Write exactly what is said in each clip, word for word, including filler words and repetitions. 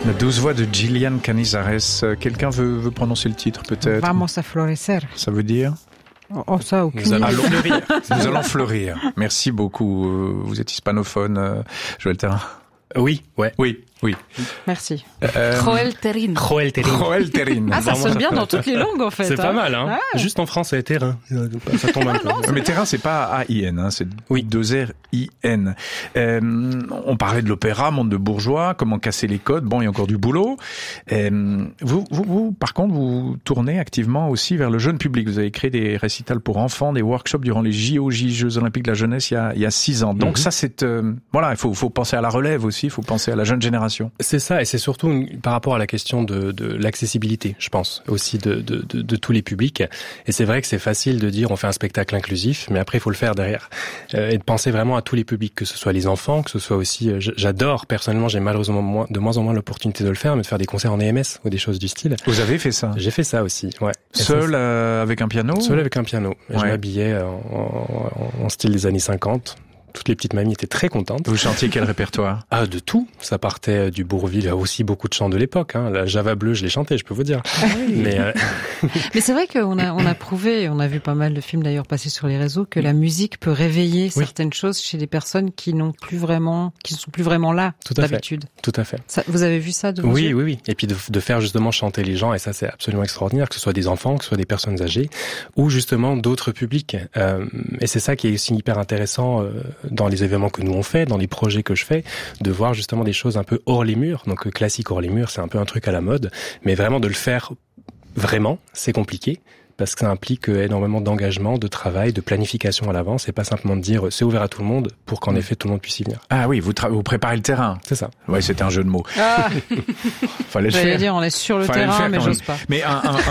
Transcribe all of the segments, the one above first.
La douce voix de Gillian Canizares. Quelqu'un veut, veut prononcer le titre peut-être? Vamos a florecer. Ça veut dire? Oh, ça, aucune Nous allons fleurir. Nous allons fleurir. Merci beaucoup. Vous êtes hispanophone, Joël Thérin? Oui, ouais. Oui, oui. Merci. Euh, Joël Thérin. Joël Thérin. Joël Thérin. Ah, ça sonne bien dans toutes les langues, en fait. C'est hein. pas mal, hein. Ah. Juste en français, terrain. Ça tombe un peu. Non, mais Thérin, c'est pas A I N, hein, c'est oui. deux R I N. Euh, on parlait de l'opéra, monde de bourgeois, comment casser les codes. Bon, il y a encore du boulot. Euh, vous, vous, vous, par contre, vous tournez activement aussi vers le jeune public. Vous avez créé des récitals pour enfants, des workshops durant les J O J, Jeux Olympiques de la Jeunesse, il y a, il y a six ans. Donc mm-hmm. ça, c'est, euh, voilà, il faut, faut penser à la relève aussi, il faut penser à la jeune génération. C'est ça, et c'est surtout une, par rapport à la question de, de l'accessibilité, je pense, aussi de, de, de, de tous les publics. Et c'est vrai que c'est facile de dire on fait un spectacle inclusif, mais après il faut le faire derrière. Euh, et de penser vraiment à tous les publics, que ce soit les enfants, que ce soit aussi... Euh, j'adore, personnellement, j'ai malheureusement moins, de moins en moins l'opportunité de le faire, mais de faire des concerts en E M S ou des choses du style. Vous avez fait ça? J'ai fait ça aussi, ouais. Seul ça, euh, avec un piano? Seul avec un piano. Ouais. Je m'habillais en, en, en style des années cinquante. Toutes les petites mamies étaient très contentes. Vous chantiez quel répertoire? Ah, de tout. Ça partait du Bourvil. Il y a aussi beaucoup de chants de l'époque. Hein. La Java bleue, je l'ai chanté, je peux vous dire. Ah oui. Mais, euh... Mais c'est vrai qu'on a, on a prouvé, on a vu pas mal de films d'ailleurs passer sur les réseaux, que la musique peut réveiller oui. certaines choses chez des personnes qui n'ont plus vraiment, qui ne sont plus vraiment là tout à d'habitude. Fait. Tout à fait. Ça, vous avez vu ça de vos Oui, yeux? oui, oui. Et puis de, de faire justement chanter les gens, et ça c'est absolument extraordinaire, que ce soit des enfants, que ce soit des personnes âgées, ou justement d'autres publics. Euh, et c'est ça qui est aussi hyper intéressant euh, dans les événements que nous on fait, dans les projets que je fais, de voir justement des choses un peu hors les murs. Donc classique hors les murs, c'est un peu un truc à la mode, mais vraiment de le faire vraiment, c'est compliqué. Parce que ça implique énormément d'engagement, de travail, de planification à l'avance, et pas simplement de dire c'est ouvert à tout le monde pour qu'en mmh. effet tout le monde puisse y venir. Ah oui, vous, tra- vous préparez le terrain. C'est ça. Ouais, c'était un jeu de mots. Ah. Fallait le J'allais faire. dire, on est sur le Fallait terrain, le faire, mais j'ose même. pas. Mais un, un,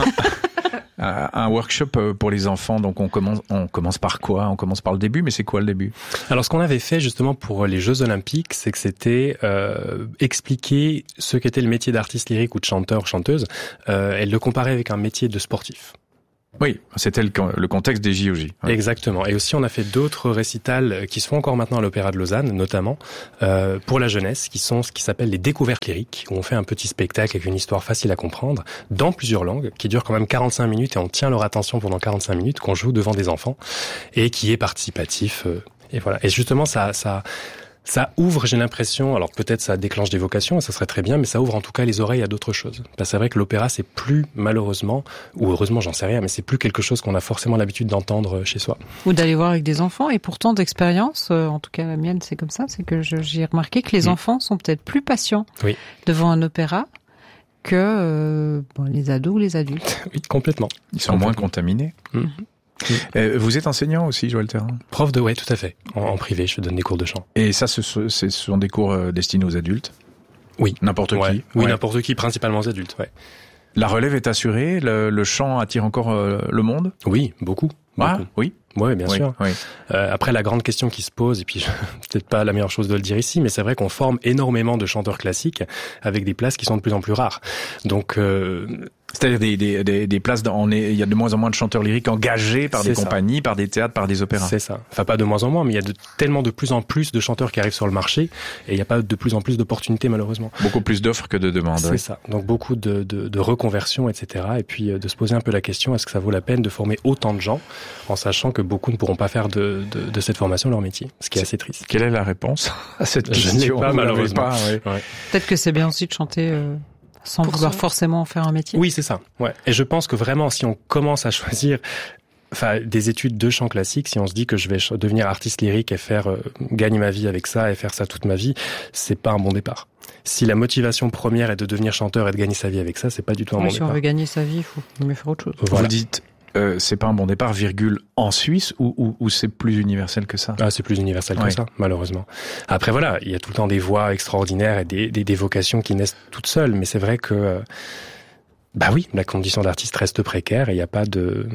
un, un workshop pour les enfants, donc on commence, on commence par quoi? On commence par le début, mais c'est quoi le début? Alors ce qu'on avait fait justement pour les Jeux Olympiques, c'est que c'était euh, expliquer ce qu'était le métier d'artiste lyrique ou de chanteur ou chanteuse, euh, et le comparer avec un métier de sportif. Oui, c'était le, le contexte des J O J. Ouais. Exactement. Et aussi, on a fait d'autres récitals qui se font encore maintenant à l'Opéra de Lausanne, notamment euh, pour la jeunesse, qui sont ce qui s'appelle les découvertes lyriques, où on fait un petit spectacle avec une histoire facile à comprendre, dans plusieurs langues, qui dure quand même quarante-cinq minutes, et on tient leur attention pendant quarante-cinq minutes, qu'on joue devant des enfants, et qui est participatif. Euh, et voilà. Et justement, ça... ça Ça ouvre, j'ai l'impression, alors peut-être ça déclenche des vocations, et ça serait très bien, mais ça ouvre en tout cas les oreilles à d'autres choses. Parce que c'est vrai que l'opéra, c'est plus, malheureusement, ou heureusement, j'en sais rien, mais c'est plus quelque chose qu'on a forcément l'habitude d'entendre chez soi. Ou d'aller voir avec des enfants, et pourtant d'expérience, euh, en tout cas la mienne c'est comme ça, c'est que je, j'ai remarqué que les mmh. enfants sont peut-être plus patients oui. devant un opéra que euh, bon, les ados ou les adultes. Oui, complètement. Ils sont moins contaminés. Mmh. Euh, vous êtes enseignant aussi, Joël Thérin? Prof de, ouais, tout à fait. En, en privé, je donne des cours de chant. Et ça, ce, ce sont des cours destinés aux adultes? Oui. N'importe ouais. qui? Oui, ouais. n'importe qui, principalement aux adultes, ouais. La relève est assurée? Le, le chant attire encore euh, le monde? Oui, beaucoup. Ah, beaucoup. oui? Oui, bien oui, sûr. Oui. Euh, après, la grande question qui se pose, et puis peut-être pas la meilleure chose de le dire ici, mais c'est vrai qu'on forme énormément de chanteurs classiques avec des places qui sont de plus en plus rares. Donc... Euh, C'est-à-dire des, des, des, des places, dans, on est, il y a de moins en moins de chanteurs lyriques engagés par des ça. compagnies, par des théâtres, par des opéras. C'est ça. Enfin, pas de moins en moins, mais il y a de, tellement de plus en plus de chanteurs qui arrivent sur le marché, et il n'y a pas de plus en plus d'opportunités, malheureusement. Beaucoup plus d'offres que de demandes. C'est oui. ça. Donc beaucoup de, de, de reconversions, et cetera. Et puis de se poser un peu la question, est-ce que ça vaut la peine de former autant de gens, en sachant que beaucoup ne pourront pas faire de, de, de cette formation leur métier, ce qui est, est assez triste. Quelle est la réponse à cette question? Je n'ai pas, malheureusement. Pas, ouais. Ouais. Peut-être que c'est bien aussi de chanter... Euh... Sans Pour vouloir ça. forcément en faire un métier. Oui, c'est ça. Ouais. Et je pense que vraiment, si on commence à choisir, enfin, des études de chant classique, si on se dit que je vais ch- devenir artiste lyrique et faire euh, gagner ma vie avec ça et faire ça toute ma vie, c'est pas un bon départ. Si la motivation première est de devenir chanteur et de gagner sa vie avec ça, c'est pas du tout un oui, bon si départ. Si on veut gagner sa vie, il faut mieux faire autre chose. Voilà. Vous dites. Euh, c'est pas un bon départ, virgule, en Suisse, ou, ou, ou c'est plus universel que ça? Ah, c'est plus universel ouais. que ça, malheureusement. Après, voilà, il y a tout le temps des voix extraordinaires et des, des, des vocations qui naissent toutes seules, mais c'est vrai que, euh, bah oui, la condition d'artiste reste précaire et il n'y a pas de,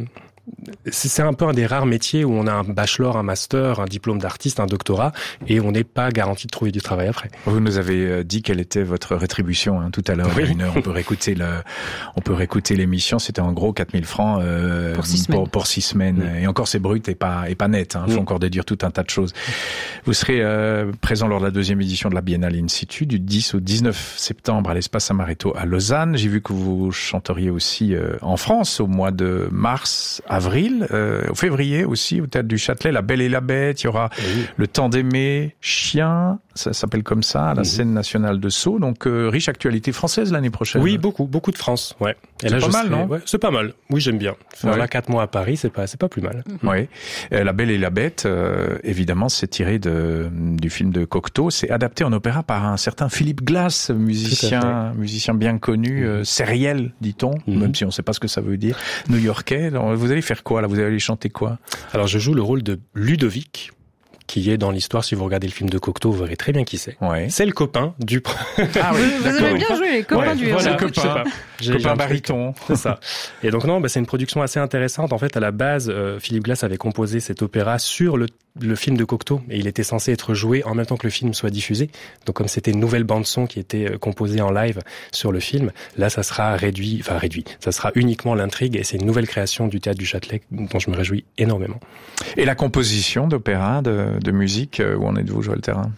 c'est un peu un des rares métiers où on a un bachelor, un master, un diplôme d'artiste, un doctorat, et on n'est pas garanti de trouver du travail après. Vous nous avez dit quelle était votre rétribution hein, tout à l'heure. Oui. Il y a une heure, on peut réécouter le, on peut réécouter l'émission. C'était en gros quatre mille francs euh, pour six semaines. Pour, pour six semaines. Mmh. Et encore, c'est brut et pas et pas net. Il hein. faut mmh. encore déduire tout un tas de choses. Vous serez euh, présent lors de la deuxième édition de la Biennale In Situ du dix au dix-neuf septembre à l'Espace Amaretto à Lausanne. J'ai vu que vous chanteriez aussi euh, en France au mois de mars, avril, euh, au février aussi au Théâtre du Châtelet. La Belle et la Bête. Il y aura oui. Le Temps d'aimer, Chien. Ça s'appelle comme ça, à la mmh. scène nationale de Sceaux. Donc, euh, riche actualité française l'année prochaine. Oui, beaucoup, beaucoup de France, ouais. Et c'est là, pas mal, serai... non ouais, c'est pas mal. Oui, j'aime bien. Faire ouais. là quatre mois à Paris, c'est pas, c'est pas plus mal. Mmh. Oui. Euh, la Belle et la Bête, euh, évidemment, c'est tiré de, du film de Cocteau. C'est adapté en opéra par un certain Philippe Glass, musicien, musicien bien connu, mmh. euh, sériel, dit-on, mmh. même si on sait pas ce que ça veut dire, new-yorkais. Alors, vous allez faire quoi, là? Vous allez aller chanter quoi? Alors, je joue le rôle de Ludovic, qui est dans l'histoire, si vous regardez le film de Cocteau, vous verrez très bien qui c'est. Ouais. C'est le copain du... Ah oui, vous avez bien joué, les copains ouais, du héros. Voilà, le copain, copain baryton. C'est ça. Et donc non, bah, c'est une production assez intéressante. En fait, à la base, euh, Philippe Glass avait composé cet opéra sur le, le film de Cocteau, et il était censé être joué en même temps que le film soit diffusé. Donc comme c'était une nouvelle bande-son qui était composée en live sur le film, là, ça sera réduit, enfin réduit, ça sera uniquement l'intrigue, et c'est une nouvelle création du Théâtre du Châtelet dont je me réjouis énormément. Et la composition d'opéra, de de musique, où en êtes-vous, Joël Thérin?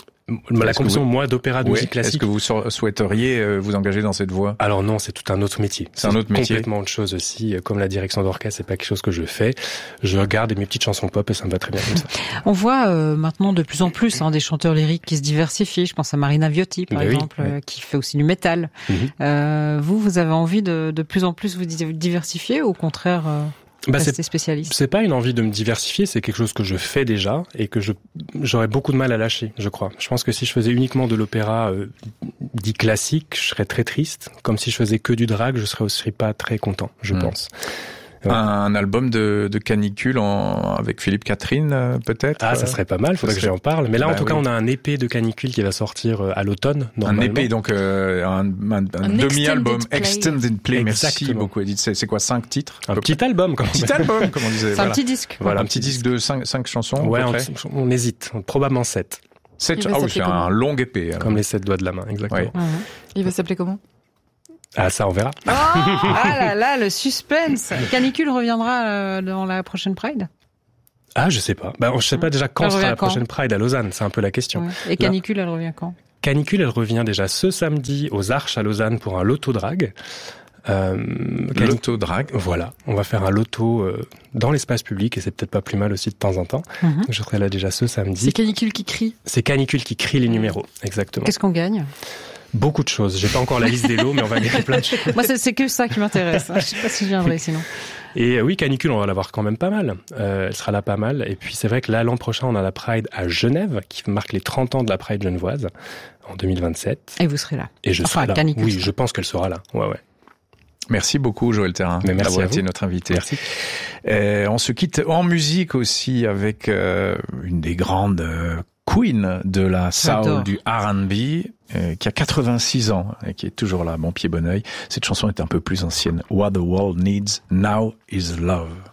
La est-ce composition, vous... moi, d'opéra de oui. musique classique. Est-ce que vous souhaiteriez vous engager dans cette voie? Alors non, c'est tout un autre métier. C'est, c'est un autre métier. Complètement autre chose aussi. Comme la direction d'orchestre, c'est pas quelque chose que je fais. Je regarde mes petites chansons pop et ça me va très bien comme ça. On voit euh, maintenant de plus en plus hein, des chanteurs lyriques qui se diversifient. Je pense à Marina Viotti, par ben exemple, oui, oui. Euh, qui fait aussi du métal. Mm-hmm. Euh, vous, vous avez envie de, de plus en plus vous diversifier ou au contraire euh... Bah c'est, spécialiste. C'est pas une envie de me diversifier, c'est quelque chose que je fais déjà et que je j'aurais beaucoup de mal à lâcher, je crois. Je pense que si je faisais uniquement de l'opéra euh, dit classique, je serais très triste. Comme si je faisais que du drag, je serais aussi pas très content, je mmh. pense. Ouais. Un album de, de Canicule en, avec Philippe Catherine, euh, peut-être? Ah, ça serait pas mal, faudrait que j'en parle. Mais là, bah, en tout oui. cas, on a un E P de Canicule qui va sortir euh, à l'automne, normalement. Un E P, donc euh, un, un, un, un demi-album, extended play. Extended play. Exactement. Merci beaucoup, Edith. C'est, c'est quoi, cinq titres? Un petit près. album, comme Un petit album, comme on disait. C'est voilà. un petit disque. Voilà, un petit disque de cinq, cinq chansons. Ouais, on, on hésite. Probablement sept. Sept, ah oui, c'est comment? Un long E P. Alors. Comme les sept doigts de la main, exactement. Ouais. Mmh. Il va s'appeler comment? Ah, ça, on verra. Oh, ah là là, le suspense. Canicule reviendra euh, dans la prochaine Pride? Ah, je sais pas. Bah, je sais pas déjà quand sera la quand prochaine Pride à Lausanne. C'est un peu la question. Ouais. Et Canicule, là, elle revient quand? Canicule, elle revient déjà ce samedi aux Arches à Lausanne pour un loto drag. Euh, Canic... Loto drag. Voilà. On va faire un loto euh, dans l'espace public et c'est peut-être pas plus mal aussi de temps en temps. Mm-hmm. Je serai là déjà ce samedi. C'est Canicule qui crie. C'est Canicule qui crie les numéros. Exactement. Qu'est-ce qu'on gagne? Beaucoup de choses. J'ai pas encore la liste des lots, mais on va gagner plein de choses. Moi, c'est, c'est que ça qui m'intéresse. Je sais pas si je viendrai sinon. Et euh, oui, Canicule, on va l'avoir quand même pas mal. Euh, elle sera là pas mal. Et puis c'est vrai que là, l'an prochain, on a la Pride à Genève, qui marque les trente ans de la Pride genevoise, en deux mille vingt-sept. Et vous serez là. Et je enfin, serai là. Canicule, oui, sera. je pense qu'elle sera là. Ouais, ouais. Merci beaucoup, Joël Thérin, d'avoir été notre invité. Merci. Euh, on se quitte en musique aussi avec euh, une des grandes euh, queens de la soul, du R and B, euh, qui a quatre-vingt-six ans et qui est toujours là, bon pied bon oeil. Cette chanson est un peu plus ancienne. What the world needs now is love.